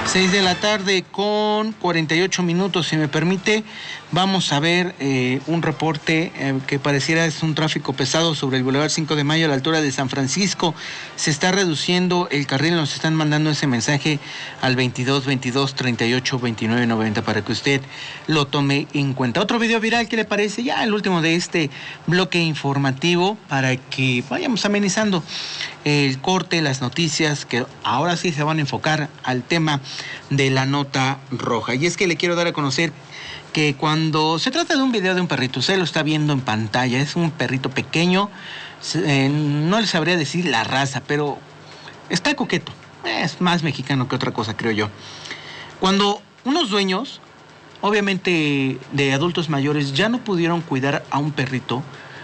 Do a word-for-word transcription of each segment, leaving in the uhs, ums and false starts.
Seis de la tarde con cuarenta y ocho minutos, si me permite, vamos a ver eh, un reporte eh, que pareciera es un tráfico pesado sobre el Boulevard cinco de Mayo a la altura de San Francisco. Se está reduciendo el carril, nos están mandando ese mensaje al veintidós veintidós treinta y ocho veintinueve noventa para que usted lo tome en cuenta. Otro video viral, ¿qué le parece? Ya el último de este bloque informativo para que vayamos amenizando el corte, las noticias que ahora sí se van a enfocar al tema de la nota roja. Y es que le quiero dar a conocer que cuando se trata de un video de un perrito, usted lo está viendo en pantalla, es un perrito pequeño, eh, no le sabría decir la raza, pero está coqueto, es más mexicano que otra cosa, creo yo. Cuando unos dueños, obviamente de adultos mayores, ya no pudieron cuidar a un perrito,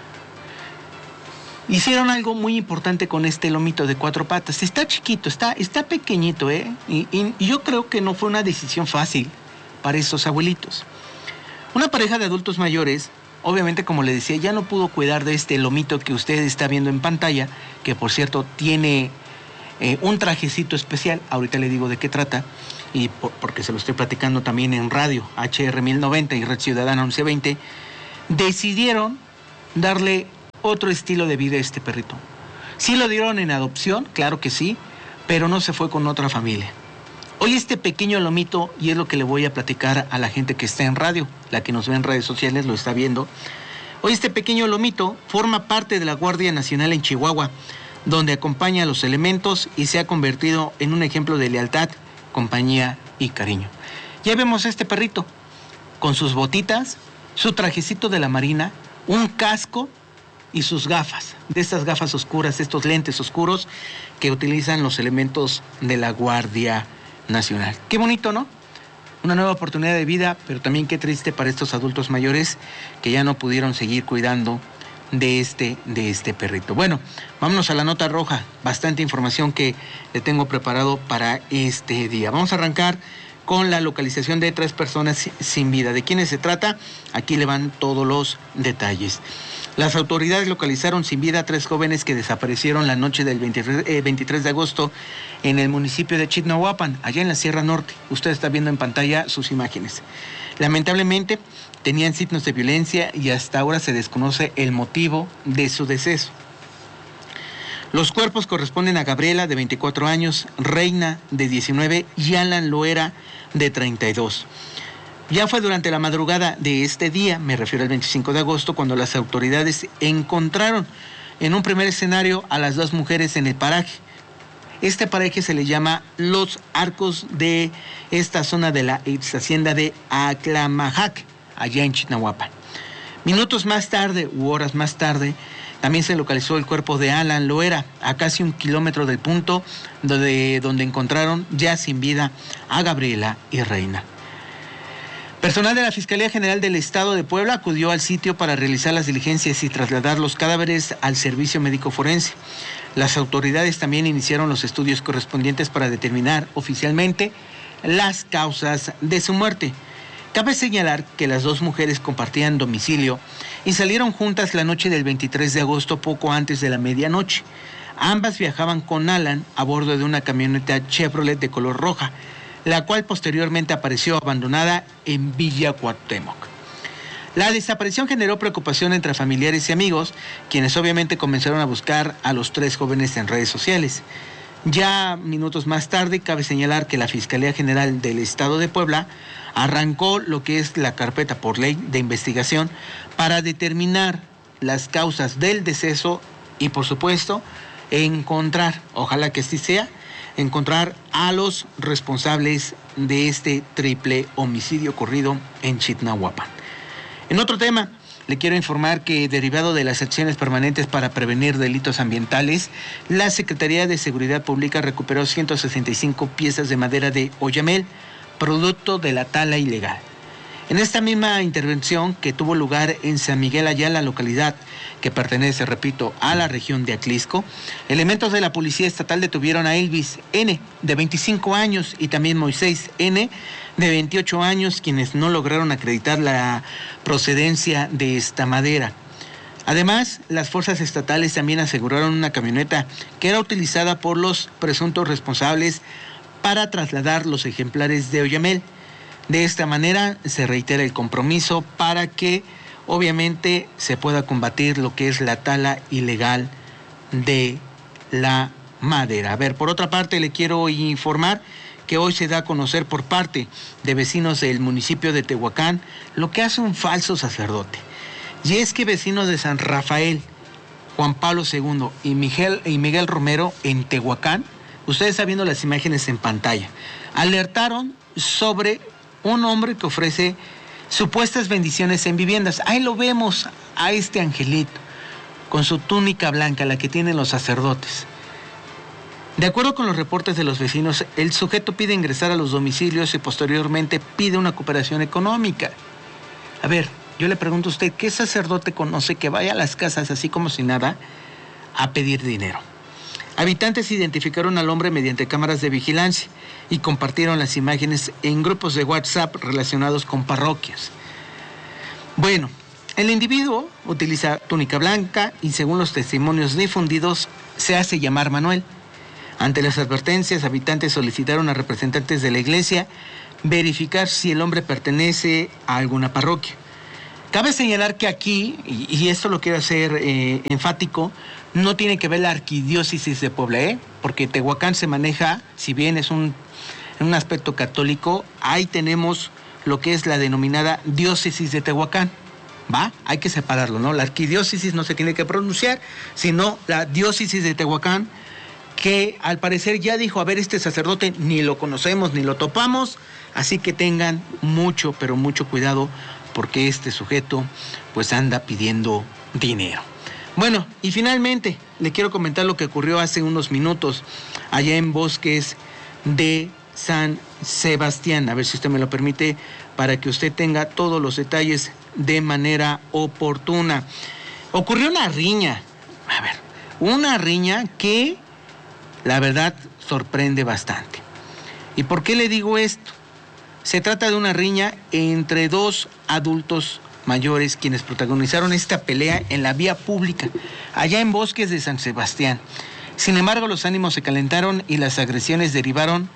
hicieron algo muy importante con este lomito de cuatro patas. Está chiquito, está, está pequeñito, ¿eh? Y, y, y yo creo que no fue una decisión fácil para esos abuelitos. Una pareja de adultos mayores, obviamente, como le decía, ya no pudo cuidar de este lomito que usted está viendo en pantalla, que por cierto tiene eh, un trajecito especial. Ahorita le digo de qué trata, y por, porque se lo estoy platicando también en radio, H R mil noventa y Red Ciudadana once veinte, decidieron darle otro estilo de vida a este perrito. Sí lo dieron en adopción, claro que sí, pero no se fue con otra familia. Hoy este pequeño lomito, y es lo que le voy a platicar a la gente que está en radio, la que nos ve en redes sociales lo está viendo. Hoy este pequeño lomito forma parte de la Guardia Nacional en Chihuahua, donde acompaña a los elementos y se ha convertido en un ejemplo de lealtad, compañía y cariño. Ya vemos a este perrito con sus botitas, su trajecito de la marina, un casco y sus gafas, de estas gafas oscuras, estos lentes oscuros que utilizan los elementos de la Guardia Nacional. Qué bonito, ¿no? Una nueva oportunidad de vida, pero también qué triste para estos adultos mayores que ya no pudieron seguir cuidando de este, de este perrito. Bueno, vámonos a la nota roja, bastante información que le tengo preparado para este día. Vamos a arrancar con la localización de tres personas sin vida. ¿De quiénes se trata? Aquí le van todos los detalles. Las autoridades localizaron sin vida a tres jóvenes que desaparecieron la noche del veintitrés de agosto en el municipio de Chignahuapan, allá en la Sierra Norte. Usted está viendo en pantalla sus imágenes. Lamentablemente, tenían signos de violencia y hasta ahora se desconoce el motivo de su deceso. Los cuerpos corresponden a Gabriela, de veinticuatro años, Reina, de diecinueve, y Alan Loera, de treinta y dos. Ya fue durante la madrugada de este día, me refiero al veinticinco de agosto, cuando las autoridades encontraron en un primer escenario a las dos mujeres en el paraje. Este paraje se le llama Los Arcos, de esta zona de la ex hacienda de Aclamajac, allá en Chignahuapan. Minutos más tarde, u horas más tarde, también se localizó el cuerpo de Alan Loera, a casi un kilómetro del punto donde, donde encontraron ya sin vida a Gabriela y Reina. Personal de la Fiscalía General del Estado de Puebla acudió al sitio para realizar las diligencias y trasladar los cadáveres al servicio médico forense. Las autoridades también iniciaron los estudios correspondientes para determinar oficialmente las causas de su muerte. Cabe señalar que las dos mujeres compartían domicilio y salieron juntas la noche del veintitrés de agosto, poco antes de la medianoche. Ambas viajaban con Alan a bordo de una camioneta Chevrolet de color roja, la cual posteriormente apareció abandonada en Villa Cuauhtémoc. La desaparición generó preocupación entre familiares y amigos, quienes obviamente comenzaron a buscar a los tres jóvenes en redes sociales. Ya minutos más tarde, cabe señalar que la Fiscalía General del Estado de Puebla arrancó lo que es la carpeta por ley de investigación para determinar las causas del deceso y, por supuesto, encontrar, ojalá que así sea, encontrar a los responsables de este triple homicidio ocurrido en Chignahuapan. En otro tema, le quiero informar que, derivado de las acciones permanentes para prevenir delitos ambientales, la Secretaría de Seguridad Pública recuperó ciento sesenta y cinco piezas de madera de oyamel, producto de la tala ilegal. En esta misma intervención que tuvo lugar en San Miguel Allá, localidad que pertenece, repito, a la región de Atlisco, elementos de la Policía Estatal detuvieron a Elvis N., de veinticinco años, y también Moisés N., de veintiocho años, quienes no lograron acreditar la procedencia de esta madera. Además, las fuerzas estatales también aseguraron una camioneta que era utilizada por los presuntos responsables para trasladar los ejemplares de Oyamel. De esta manera se reitera el compromiso para que obviamente se pueda combatir lo que es la tala ilegal de la madera. A ver, por otra parte le quiero informar que hoy se da a conocer por parte de vecinos del municipio de Tehuacán lo que hace un falso sacerdote. Y es que vecinos de San Rafael, Juan Pablo segundo y Miguel, y Miguel Romero en Tehuacán, ustedes están viendo las imágenes en pantalla, alertaron sobre un hombre que ofrece supuestas bendiciones en viviendas. Ahí lo vemos a este angelito con su túnica blanca, la que tienen los sacerdotes. De acuerdo con los reportes de los vecinos, el sujeto pide ingresar a los domicilios y posteriormente pide una cooperación económica. A ver, yo le pregunto a usted, ¿qué sacerdote conoce que vaya a las casas así como si nada a pedir dinero? Habitantes identificaron al hombre mediante cámaras de vigilancia y compartieron las imágenes en grupos de WhatsApp relacionados con parroquias. Bueno, el individuo utiliza túnica blanca y según los testimonios difundidos se hace llamar Manuel. Ante las advertencias, habitantes solicitaron a representantes de la iglesia verificar si el hombre pertenece a alguna parroquia. Cabe señalar que aquí, y esto lo quiero hacer eh, enfático, no tiene que ver la arquidiócesis de Puebla, ¿eh? Porque Tehuacán se maneja, si bien es un, un aspecto católico, ahí tenemos lo que es la denominada diócesis de Tehuacán, ¿va? Hay que separarlo, ¿no? La arquidiócesis no se tiene que pronunciar, sino la diócesis de Tehuacán, que al parecer ya dijo, a ver, este sacerdote ni lo conocemos ni lo topamos, así que tengan mucho, pero mucho cuidado, porque este sujeto pues anda pidiendo dinero. Bueno, y finalmente le quiero comentar lo que ocurrió hace unos minutos allá en Bosques de San Sebastián. A ver si usted me lo permite para que usted tenga todos los detalles de manera oportuna. Ocurrió una riña, a ver, una riña que la verdad sorprende bastante. ¿Y por qué le digo esto? Se trata de una riña entre dos adultos mayores quienes protagonizaron esta pelea en la vía pública, allá en Bosques de San Sebastián. Sin embargo, los ánimos se calentaron y las agresiones derivaron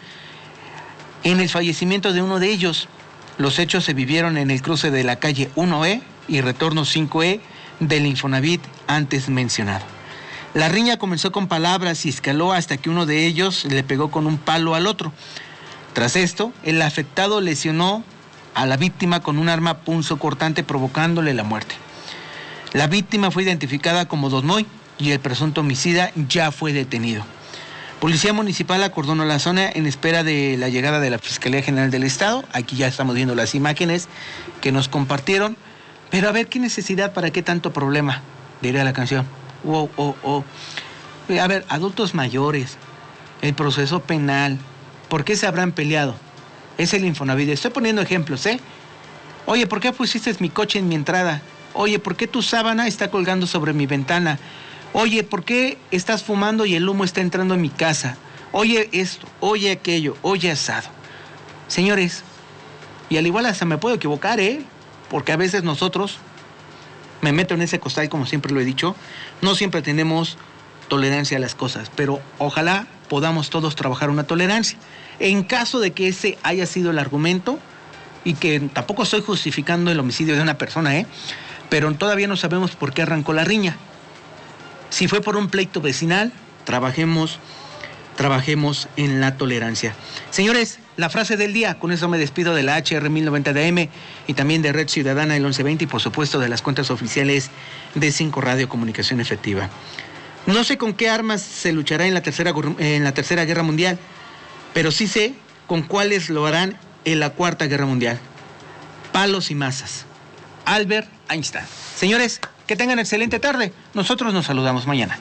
en el fallecimiento de uno de ellos. Los hechos se vivieron en el cruce de la calle uno E y retorno cinco E del Infonavit antes mencionado. La riña comenzó con palabras y escaló hasta que uno de ellos le pegó con un palo al otro. Tras esto, el afectado lesionó a la víctima con un arma punzocortante provocándole la muerte. La víctima fue identificada como Don Moy y el presunto homicida ya fue detenido. Policía Municipal acordonó la zona en espera de la llegada de la Fiscalía General del Estado. Aquí ya estamos viendo las imágenes que nos compartieron. Pero a ver, ¿qué necesidad, para qué tanto problema? Diría la canción. Oh, oh, oh. A ver, adultos mayores, el proceso penal, ¿por qué se habrán peleado? Es el Infonavit. Estoy poniendo ejemplos, ¿eh? Oye, ¿por qué pusiste mi coche en mi entrada? Oye, ¿por qué tu sábana está colgando sobre mi ventana? Oye, ¿por qué estás fumando y el humo está entrando en mi casa? Oye esto, oye aquello, oye asado. Señores, y al igual hasta me puedo equivocar, ¿eh? Porque a veces nosotros, me meto en ese costal como siempre lo he dicho, no siempre tenemos tolerancia a las cosas, pero ojalá podamos todos trabajar una tolerancia. En caso de que ese haya sido el argumento, y que tampoco estoy justificando el homicidio de una persona, ¿eh? Pero todavía no sabemos por qué arrancó la riña. Si fue por un pleito vecinal, trabajemos, trabajemos en la tolerancia. Señores, la frase del día, con eso me despido de la H R mil noventa de A M y también de Red Ciudadana el once veinte y por supuesto de las cuentas oficiales de cinco Radio Comunicación Efectiva. No sé con qué armas se luchará en la tercera, en la tercera guerra mundial, pero sí sé con cuáles lo harán en la cuarta guerra mundial. Palos y masas. Albert Einstein. Señores, que tengan excelente tarde. Nosotros nos saludamos mañana.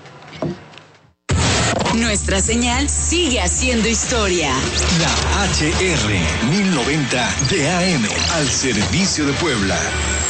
Nuestra señal sigue haciendo historia. La H R mil noventa de A M al servicio de Puebla.